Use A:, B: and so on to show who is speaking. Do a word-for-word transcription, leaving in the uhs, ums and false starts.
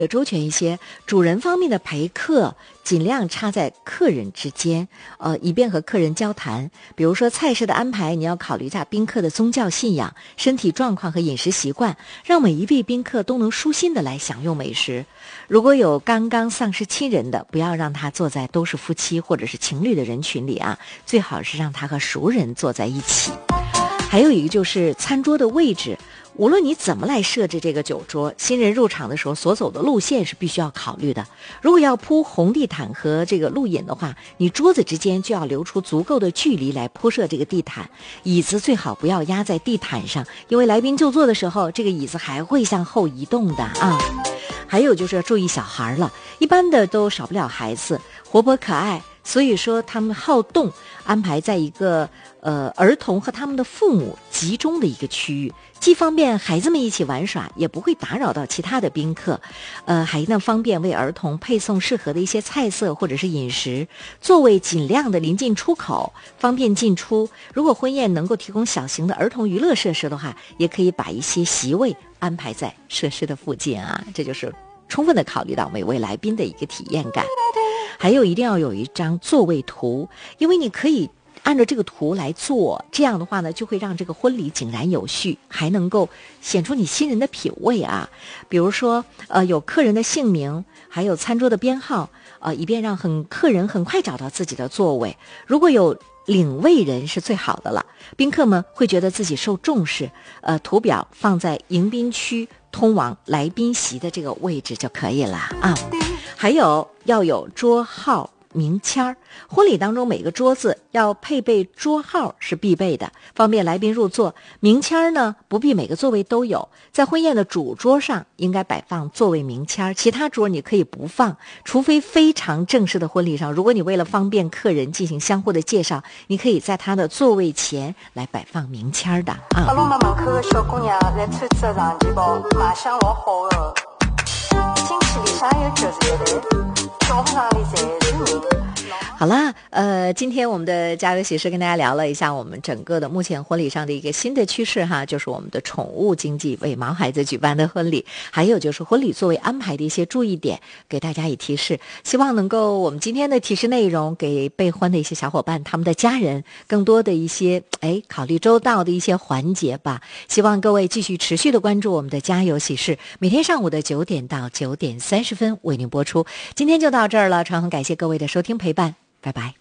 A: 周全一些，主人方面的陪客尽量插在客人之间，呃，以便和客人交谈。比如说菜式的安排，你要考虑一下宾客的宗教信仰、身体状况和饮食习惯，让每一位宾客都能舒心的来享用美食。如果有刚刚丧失亲人的，不要让他坐在都是夫妻或者是情侣的人群里啊，最好是让他和熟人坐在一起。还有一个就是餐桌的位置，无论你怎么来设置这个酒桌，新人入场的时候所走的路线是必须要考虑的。如果要铺红地毯和这个路引的话，你桌子之间就要留出足够的距离来铺设这个地毯，椅子最好不要压在地毯上，因为来宾就坐的时候，这个椅子还会向后移动的啊。还有就是要注意小孩了，一般的都少不了孩子，活泼可爱，所以说他们好动，安排在一个呃儿童和他们的父母集中的一个区域，既方便孩子们一起玩耍，也不会打扰到其他的宾客，呃，还能方便为儿童配送适合的一些菜色或者是饮食。座位尽量的临近出口，方便进出。如果婚宴能够提供小型的儿童娱乐设施的话，也可以把一些席位安排在设施的附近啊，这就是充分的考虑到每位来宾的一个体验感。还有一定要有一张座位图，因为你可以按照这个图来做，这样的话呢，就会让这个婚礼井然有序，还能够显出你新人的品味啊。比如说，呃，有客人的姓名，还有餐桌的编号，呃，以便让很客人很快找到自己的座位。如果有领位人是最好的了，宾客们会觉得自己受重视。呃，图表放在迎宾区通往来宾席的这个位置就可以了啊。还有要有桌号名签儿，婚礼当中每个桌子要配备桌号是必备的，方便来宾入座。名签儿呢，不必每个座位都有，在婚宴的主桌上应该摆放座位名签儿，其他桌你可以不放，除非非常正式的婚礼上，如果你为了方便客人进行相互的介绍，你可以在他的座位前来摆放名签儿的啊。
B: 阿龙门门口的小姑娘在穿着长旗袍，卖相老好的。进去里向有就是一台，教堂里侪是人。
A: 好啦，呃，今天我们的家有喜事跟大家聊了一下我们整个的目前婚礼上的一个新的趋势哈，就是我们的宠物经济为毛孩子举办的婚礼，还有就是婚礼座位安排的一些注意点，给大家以提示，希望能够我们今天的提示内容给备婚的一些小伙伴他们的家人更多的一些哎考虑周到的一些环节吧。希望各位继续持续的关注我们的家有喜事，每天上午的九点到九点三十分为您播出。今天就到这儿了，常很感谢各位的收听陪伴，拜拜。